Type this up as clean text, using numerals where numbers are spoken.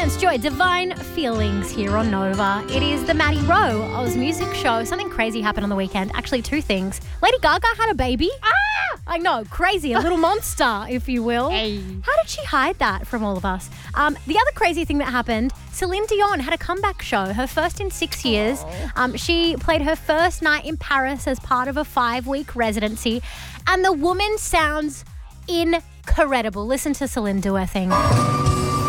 Lance Joy, Divine Feelings here on Nova. It is the Maddie Rowe Oz Music Show. Something crazy happened on the weekend. Actually, two things. Lady Gaga had a baby. I know, crazy, a little monster, if you will. Hey. How did she hide that from all of us? The other crazy thing that happened, Celine Dion had a comeback show, her first in 6 years. She played her first night in Paris as part of a 5-week residency, and the woman sounds incredible. Listen to Celine do her thing.